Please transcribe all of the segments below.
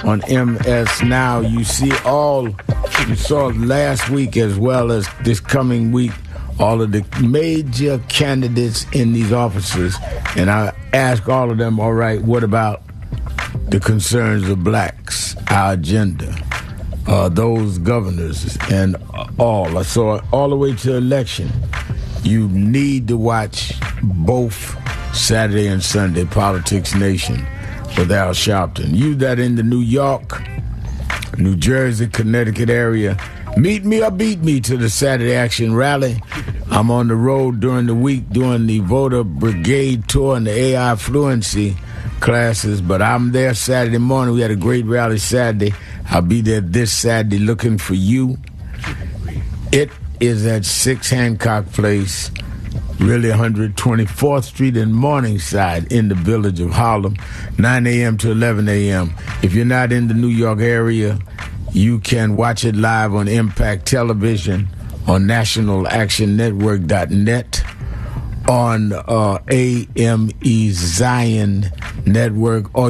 on MS Now. You saw last week as well as this coming week, all of the major candidates in these offices. And I ask all of them, all right, what about the concerns of blacks, our agenda, those governors, and all. So all the way to election, you need to watch both Saturday and Sunday, Politics Nation with Al Sharpton. You that in the New York, New Jersey, Connecticut area, meet me or beat me to the Saturday Action Rally. I'm on the road during the week doing the voter brigade tour and the AI fluency classes, but I'm there Saturday morning. We had a great rally Saturday. I'll be there this Saturday looking for you. It is at 6 Hancock Place, really 124th Street in Morningside in the village of Harlem, 9 a.m. to 11 a.m. If you're not in the New York area, you can watch it live on Impact Television, on nationalactionnetwork.net, on AME Zion Network, or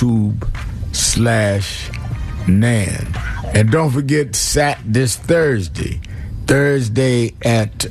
YouTube/NAN. And don't forget this Thursday at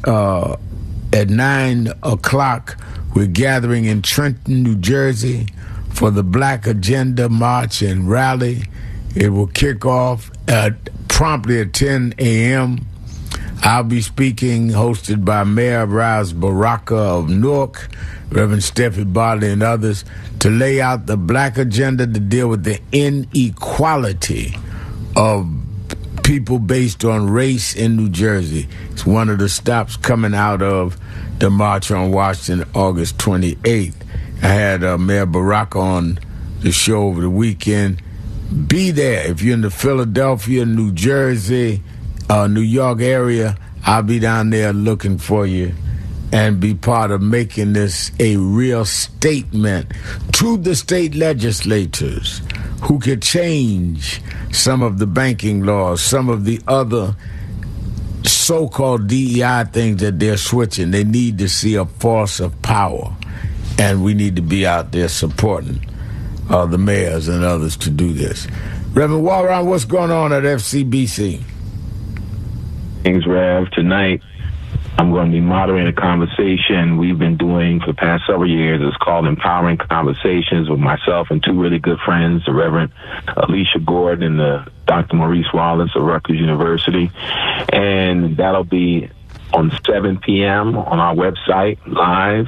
9 o'clock, we're gathering in Trenton, New Jersey for the Black Agenda March and Rally. It will kick off promptly at 10 a.m. I'll be speaking, hosted by Mayor Ras Baraka of Newark, Reverend Steffi Bartley, and others, to lay out the black agenda to deal with the inequality of people based on race in New Jersey. It's one of the stops coming out of the March on Washington, August 28th. I had Mayor Baraka on the show over the weekend. Be there. If you're in the Philadelphia, New Jersey, New York area, I'll be down there looking for you and be part of making this a real statement to the state legislators who could change some of the banking laws, some of the other so-called DEI things that they're switching. They need to see a force of power, and we need to be out there supporting the mayors and others to do this. Reverend Warren, what's going on at FCBC? Thanks, Rev. Tonight, I'm going to be moderating a conversation we've been doing for the past several years. It's called Empowering Conversations with myself and two really good friends, the Reverend Alicia Gordon and Dr. Maurice Wallace of Rutgers University. And that'll be on 7 p.m. on our website, live,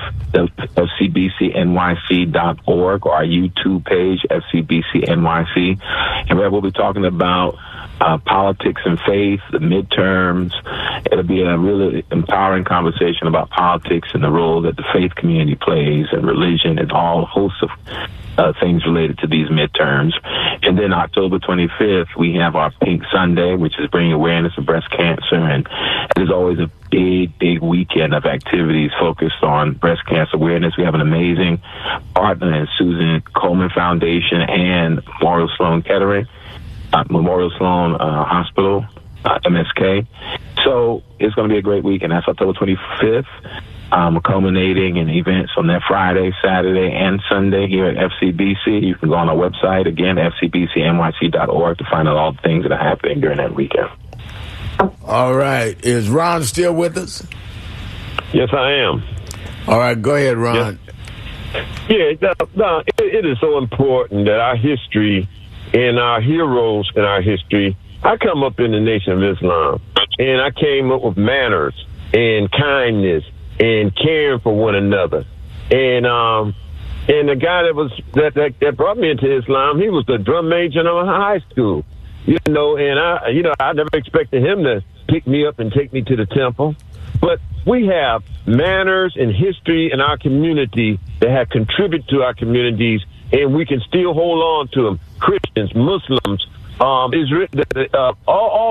fcbcnyc.org, or our YouTube page, FCBCNYC. And Rev, we'll be talking about politics and faith, the midterms. It'll be a really empowering conversation about politics and the role that the faith community plays, and religion, and all hosts of things related to these midterms. And then October 25th, we have our Pink Sunday, which is bringing awareness of breast cancer. And it is always a big weekend of activities focused on breast cancer awareness. We have an amazing partner in Susan Coleman Foundation and Memorial Sloan Kettering. Memorial Sloan Hospital, MSK. So it's going to be a great week, and that's October 25th, culminating in events on that Friday, Saturday, and Sunday here at FCBC. You can go on our website, again, fcbcnyc.org, to find out all the things that are happening during that weekend. All right. Is Ron still with us? Yes, I am. All right, go ahead, Ron. Yes. Yeah, it is so important that our history and our heroes in our history. I come up in the Nation of Islam, and I came up with manners and kindness and caring for one another. And the guy that brought me into Islam, he was the drum major in our high school, and I never expected him to pick me up and take me to the temple. But we have manners and history in our community that have contributed to our communities, and we can still hold on to them. Christians, Muslims, all